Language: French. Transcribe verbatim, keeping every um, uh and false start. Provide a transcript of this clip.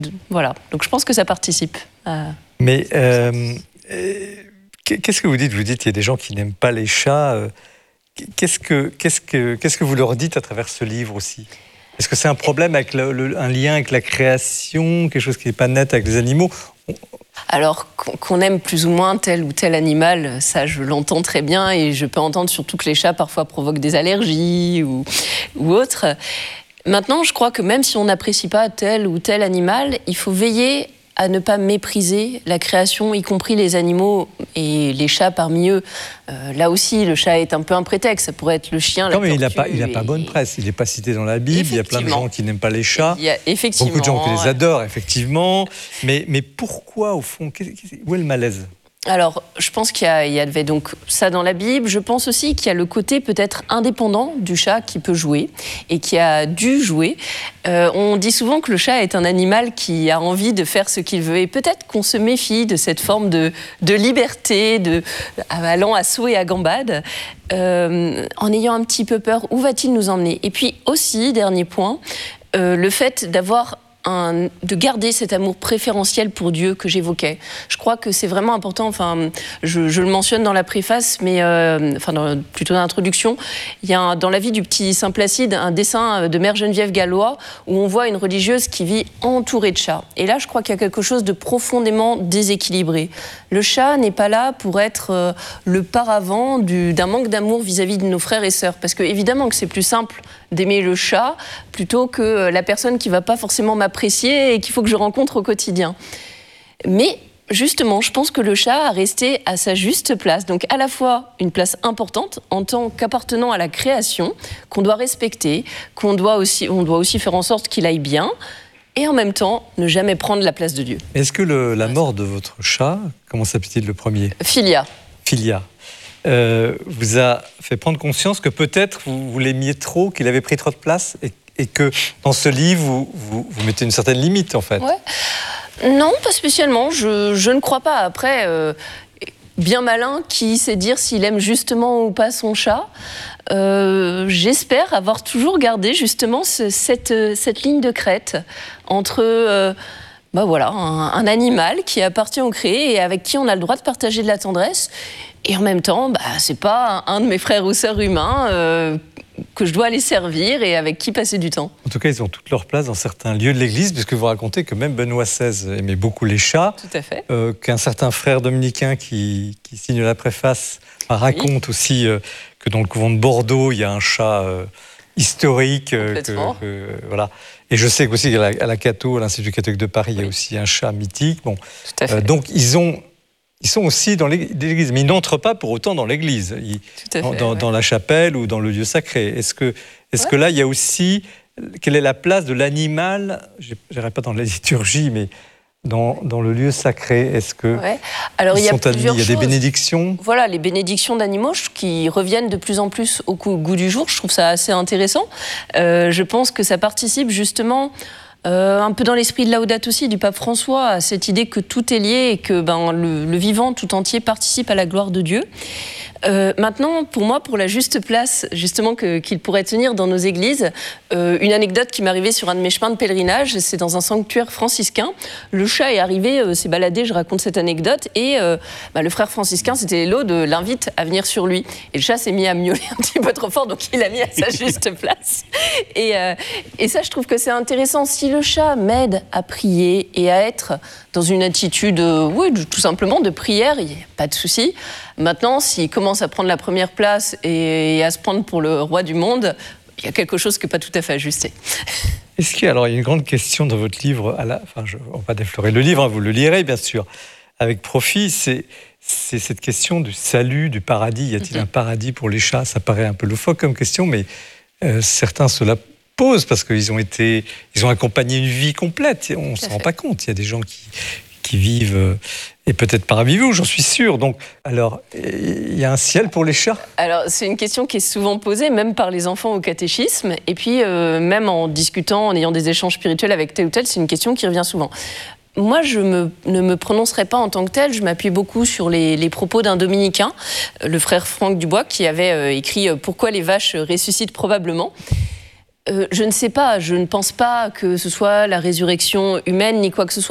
Voilà, donc je pense que ça participe. À... Mais euh, qu'est-ce que vous dites? Vous dites qu'il y a des gens qui n'aiment pas les chats. Qu'est-ce que, qu'est-ce que, qu'est-ce que vous leur dites à travers ce livre aussi? Est-ce que c'est un problème avec le, le, un lien avec la création, quelque chose qui n'est pas net avec les animaux? Alors, qu'on aime plus ou moins tel ou tel animal, ça je l'entends très bien et je peux entendre surtout que les chats parfois provoquent des allergies ou, ou autres. Maintenant, je crois que même si on n'apprécie pas tel ou tel animal, il faut veiller à ne pas mépriser la création, y compris les animaux et les chats parmi eux. Euh, là aussi, le chat est un peu un prétexte. Ça pourrait être le chien, la non, mais tortue. il n'a pas, il a pas bonne presse. Il n'est pas cité dans la Bible. Il y a plein de gens qui n'aiment pas les chats. Il y a effectivement... Beaucoup de gens qui les adorent, effectivement. Mais, mais pourquoi, au fond, où est le malaise? Alors, je pense qu'il y, a, il y avait donc ça dans la Bible. Je pense aussi qu'il y a le côté peut-être indépendant du chat qui peut jouer et qui a dû jouer. Euh, on dit souvent que le chat est un animal qui a envie de faire ce qu'il veut. Et peut-être qu'on se méfie de cette forme de, de liberté, de, allant à saut et à gambade, euh, en ayant un petit peu peur. Où va-t-il nous emmener? Et puis aussi, dernier point, euh, le fait d'avoir... Un, de garder cet amour préférentiel pour Dieu que j'évoquais. Je crois que c'est vraiment important, enfin, je, je le mentionne dans la préface, mais euh, enfin, dans, plutôt dans l'introduction, il y a un, dans la vie du petit Saint Placide un dessin de Mère Geneviève Gallois où on voit une religieuse qui vit entourée de chats. Et là, je crois qu'il y a quelque chose de profondément déséquilibré. Le chat n'est pas là pour être euh, le paravent du, d'un manque d'amour vis-à-vis de nos frères et sœurs, parce que évidemment que c'est plus simple d'aimer le chat plutôt que la personne qui ne va pas forcément m'apprécier et qu'il faut que je rencontre au quotidien. Mais justement, je pense que le chat a resté à sa juste place, donc à la fois une place importante en tant qu'appartenant à la création, qu'on doit respecter, qu'on doit aussi, on doit aussi faire en sorte qu'il aille bien, et en même temps, ne jamais prendre la place de Dieu. Est-ce que le, la mort de votre chat, comment s'appelle-t-il le premier? Philia. Philia. Euh, vous a fait prendre conscience que peut-être vous, vous l'aimiez trop, qu'il avait pris trop de place et, et que dans ce livre, vous, vous, vous mettez une certaine limite, en fait. Ouais. Non, pas spécialement. Je, je ne crois pas. Après, euh, bien malin qui sait dire s'il aime justement ou pas son chat. Euh, j'espère avoir toujours gardé justement ce, cette, cette ligne de crête entre... Euh, bah voilà, un, un animal qui appartient au créé et avec qui on a le droit de partager de la tendresse. Et en même temps, bah, c'est pas un de mes frères ou sœurs humains euh, que je dois aller servir et avec qui passer du temps. En tout cas, ils ont toute leur place dans certains lieux de l'Église, puisque vous racontez que même Benoît seize aimait beaucoup les chats. Tout à fait. Euh, qu'un certain frère dominicain qui, qui signe la préface raconte oui. aussi euh, que dans le couvent de Bordeaux, il y a un chat euh, historique. Euh, que, que, voilà. Et je sais qu'aussi à la, à la Cato, à l'Institut catholique de Paris, oui. il y a aussi un chat mythique. Bon, Tout à fait. Euh, donc ils ont... Ils sont aussi dans l'Église, mais ils n'entrent pas pour autant dans l'Église, dans, fait, dans, ouais. dans la chapelle ou dans le lieu sacré. Est-ce que, est-ce ouais. que là, il y a aussi... Quelle est la place de l'animal, je n'irai pas dans la liturgie, mais dans, dans le lieu sacré? Est-ce que ouais. Alors, ils il y a sont admis? Il y a des choses. bénédictions? Voilà, les bénédictions d'animaux qui reviennent de plus en plus au goût du jour. Je trouve ça assez intéressant. Euh, je pense que ça participe justement... Euh, un peu dans l'esprit de Laudato aussi du pape François, à cette idée que tout est lié et que ben, le, le vivant tout entier participe à la gloire de Dieu. Euh, maintenant, pour moi, pour la juste place justement que, qu'il pourrait tenir dans nos églises, euh, une anecdote qui m'est arrivée sur un de mes chemins de pèlerinage, c'est dans un sanctuaire franciscain. Le chat est arrivé, euh, s'est baladé, je raconte cette anecdote, et euh, bah, le frère franciscain, c'était l'eau de l'invite à venir sur lui. Et le chat s'est mis à miauler un petit peu trop fort, donc il l'a mis à sa juste place. Et, euh, et ça, je trouve que c'est intéressant. Si le chat m'aide à prier et à être dans une attitude, euh, oui, tout simplement de prière, il n'y a pas de souci. Maintenant, s'il commence à prendre la première place et à se prendre pour le roi du monde, il y a quelque chose qui n'est pas tout à fait ajusté. Est-ce qu'il y a, alors, il y a une grande question dans votre livre, à la, enfin, je, on va pas déflorer le livre, hein, vous le lirez bien sûr, avec profit, c'est, c'est cette question du salut, du paradis. Y a-t-il mm-hmm. un paradis pour les chats? Ça paraît un peu loufoque comme question, mais euh, certains se la posent parce qu'ils ont été, ils ont accompagné une vie complète. On ne s'en rend pas compte. Il y a des gens qui... qui vivent, euh, et peut-être parmi vous, j'en suis sûr. Donc, alors, il y a un ciel pour les chats? Alors, c'est une question qui est souvent posée, même par les enfants au catéchisme, et puis euh, même en discutant, en ayant des échanges spirituels avec tel ou tel, c'est une question qui revient souvent. Moi, je me, ne me prononcerai pas en tant que tel, je m'appuie beaucoup sur les, les propos d'un dominicain, le frère Franck Dubois, qui avait euh, écrit « Pourquoi les vaches ressuscitent probablement ». Euh, je ne sais pas, je ne pense pas que ce soit la résurrection humaine ni quoi que ce soit.